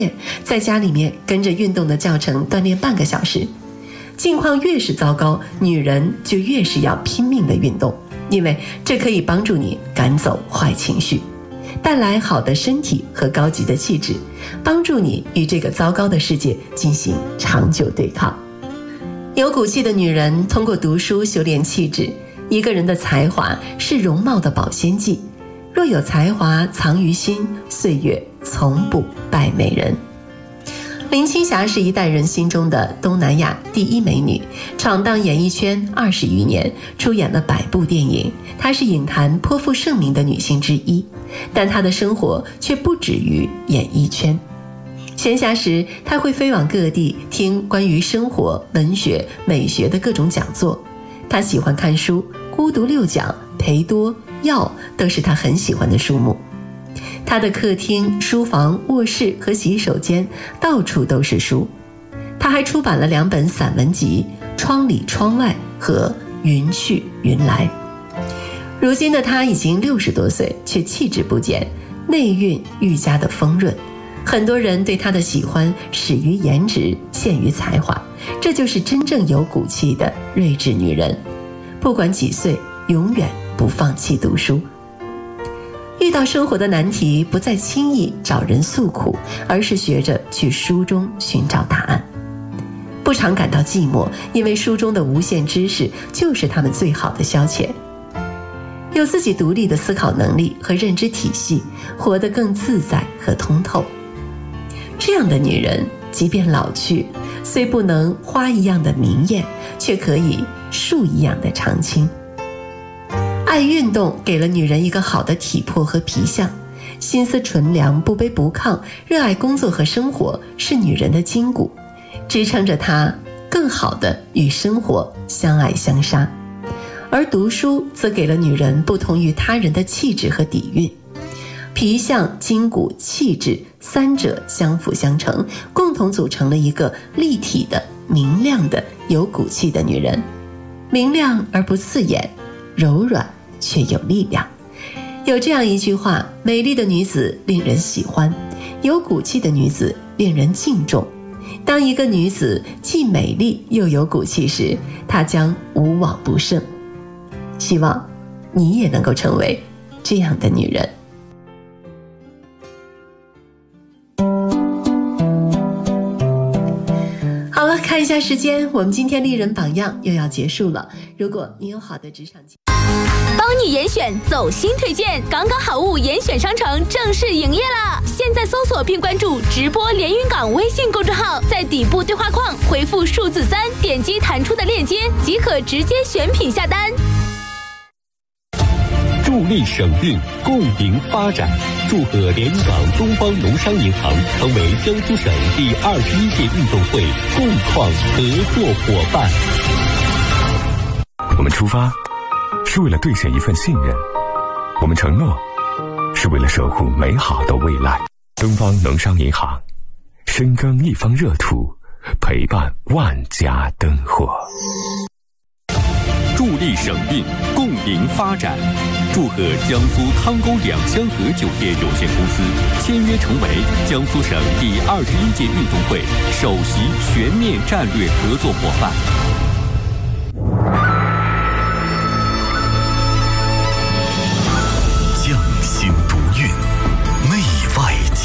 在家里面跟着运动的教程锻炼半个小时。境况越是糟糕，女人就越是要拼命的运动，因为这可以帮助你赶走坏情绪，带来好的身体和高级的气质，帮助你与这个糟糕的世界进行长久对抗。有骨气的女人通过读书修炼气质。一个人的才华是容貌的保鲜剂，若有才华藏于心，岁月从不败美人。林青霞是一代人心中的东南亚第一美女，闯荡演艺圈20余年，出演了100部电影。她是影坛颇负盛名的女性之一，但她的生活却不止于演艺圈。闲暇时，她会飞往各地听关于生活、文学、美学的各种讲座。她喜欢看书，孤独六讲、裴多、药都是她很喜欢的书目。她的客厅、书房、卧室和洗手间到处都是书。她还出版了2本散文集《窗里窗外》和《云去云来》。如今的她已经60多岁，却气质不减，内蕴愈加的丰润。很多人对她的喜欢始于颜值，陷于才华，这就是真正有骨气的睿智女人。不管几岁，永远不放弃读书。遇到生活的难题，不再轻易找人诉苦，而是学着去书中寻找答案。不常感到寂寞，因为书中的无限知识就是他们最好的消遣。有自己独立的思考能力和认知体系，活得更自在和通透。这样的女人，即便老去，虽不能花一样的明艳，却可以树一样的常青。爱运动给了女人一个好的体魄和皮相，心思纯良，不卑不亢，热爱工作和生活，是女人的筋骨，支撑着她更好地与生活相爱相杀。而读书则给了女人不同于他人的气质和底蕴。皮相、筋骨、气质三者相辅相成，共同组成了一个立体的、明亮的、有骨气的女人。明亮而不刺眼，柔软却有力量。有这样一句话，美丽的女子令人喜欢，有骨气的女子令人敬重。当一个女子既美丽又有骨气时，她将无往不胜。希望你也能够成为这样的女人。好了，看一下时间，我们今天丽人榜样又要结束了。如果你有好的职场帮你严选走心推荐，港港好物严选商城正式营业啦！现在搜索并关注直播连云港微信公众号，在底部对话框回复数字3，点击弹出的链接即可直接选品下单。 助力省运，共赢发展。祝贺连云港东方农商银行成为江苏省第21届运动会共创合作伙伴。 我们出发是为了兑现一份信任，我们承诺是为了守护美好的未来。东方农商银行，深耕一方热土，陪伴万家灯火。 助力省运，共赢发展。祝贺江苏汤沟两香河酒店有限公司签约成为江苏省第21届运动会首席全面战略合作伙伴。